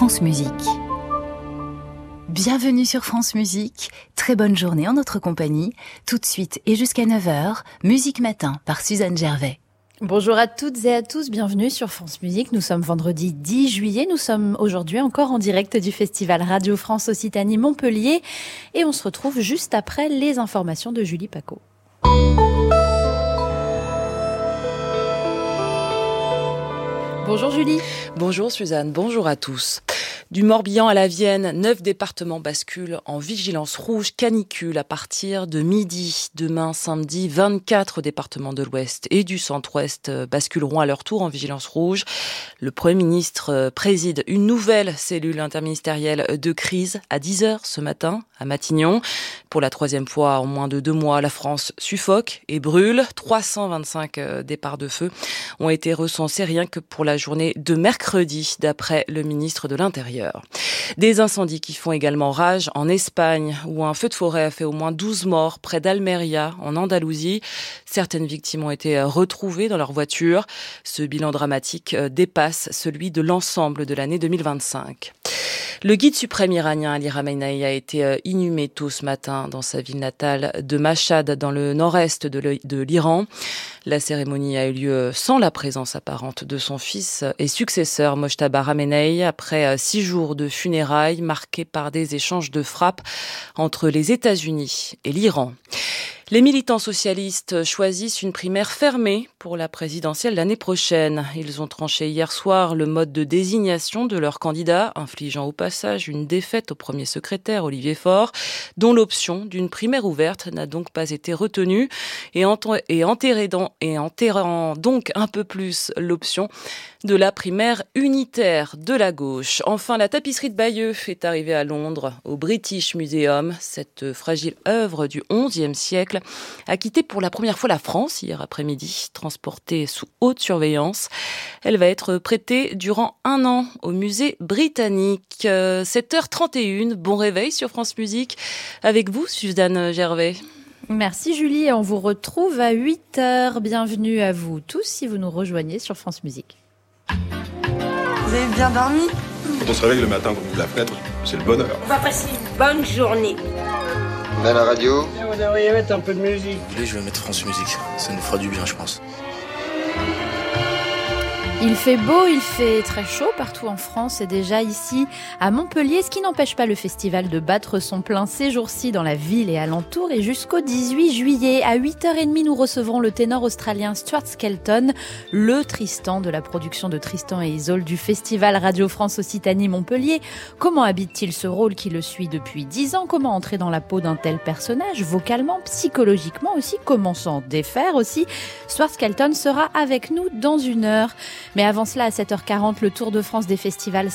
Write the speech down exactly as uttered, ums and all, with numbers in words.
France Musique. Bienvenue sur France Musique, très bonne journée en notre compagnie. Tout de suite et jusqu'à neuf heures, Musique Matin par Suzanne Gervais. Bonjour à toutes et à tous, bienvenue sur France Musique. Nous sommes vendredi dix juillet, nous sommes aujourd'hui encore en direct du Festival Radio France Occitanie Montpellier et on se retrouve juste après les informations de Julie Paco. Bonjour Julie. Bonjour Suzanne, bonjour à tous. Du Morbihan à la Vienne, neuf départements basculent en vigilance rouge canicule à partir de midi. Demain, samedi, vingt-quatre départements de l'Ouest et du Centre-Ouest basculeront à leur tour en vigilance rouge. Le Premier ministre préside une nouvelle cellule interministérielle de crise à dix heures ce matin à Matignon. Pour la troisième fois en moins de deux mois, la France suffoque et brûle. trois cent vingt-cinq départs de feu ont été recensés rien que pour la journée de mercredi, d'après le ministre de l'Intérieur. Des incendies qui font également rage en Espagne, où un feu de forêt a fait au moins douze morts près d'Almeria, en Andalousie. Certaines victimes ont été retrouvées dans leur voiture. Ce bilan dramatique dépasse celui de l'ensemble de l'année deux mille vingt-cinq. Le guide suprême iranien Ali Khamenei a été inhumé tôt ce matin dans sa ville natale de Mashhad, dans le nord-est de l'Iran. La cérémonie a eu lieu sans la présence apparente de son fils et successeur Mojtaba Khamenei, après six jours de funérailles marqués par des échanges de frappes entre les États-Unis et l'Iran. Les militants socialistes choisissent une primaire fermée pour la présidentielle l'année prochaine. Ils ont tranché hier soir le mode de désignation de leur candidat, infligeant au passage une défaite au premier secrétaire Olivier Faure, dont l'option d'une primaire ouverte n'a donc pas été retenue, et, ent- et, enterrant, et enterrant donc un peu plus l'option de la primaire unitaire de la gauche. Enfin, la tapisserie de Bayeux est arrivée à Londres, au British Museum. Cette fragile œuvre du onzième siècle a quitté pour la première fois la France hier après-midi, transportée sous haute surveillance. Elle va être prêtée durant un an au musée britannique. Euh, sept heures trente et une, bon réveil sur France Musique. Avec vous, Suzanne Gervais. Merci Julie, et on vous retrouve à huit heures. Bienvenue à vous tous si vous nous rejoignez sur France Musique. Vous avez bien dormi ? Quand on se réveille le matin, qu'on ouvre la fenêtre, c'est le bonheur. On va passer une bonne journée. On a la radio. Vous devriez mettre un peu de musique. Allez, je vais mettre France Musique. Ça nous fera du bien, je pense. Il fait beau, il fait très chaud partout en France et déjà ici à Montpellier, ce qui n'empêche pas le festival de battre son plein ces jours-ci dans la ville et alentour. Et jusqu'au dix-huit juillet, à huit heures trente, nous recevrons le ténor australien Stuart Skelton, le Tristan de la production de Tristan et Isolde du Festival Radio France Occitanie Montpellier. Comment habite-t-il ce rôle qui le suit depuis dix ans ? Comment entrer dans la peau d'un tel personnage, vocalement, psychologiquement aussi ? Comment s'en défaire aussi ? Stuart Skelton sera avec nous dans une heure. Mais avant cela, à sept heures quarante, le Tour de France des festivals